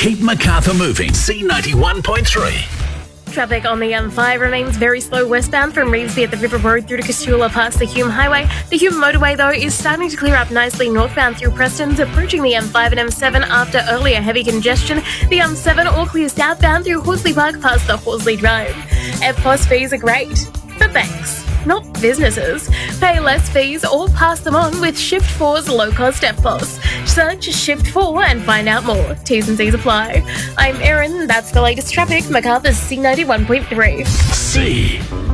Keep Macarthur moving. C91.3. Traffic on the M5 remains very slow westbound from Revesby at the River Road through to Castula past the Hume Highway. The Hume motorway, though, is starting to clear up nicely northbound through Preston's, approaching the M5 and M7 after earlier heavy congestion. The M7 all clear southbound through Horsley Park past the Horsley Drive. EFTPOS fees are great, but banks, not businesses. Pay less fees or pass them on with Shift4's low-cost EFTPOS. Search Shift4 and find out more. T's and C's apply. I'm Erin. That's the latest traffic. Macarthur's C91.3. C.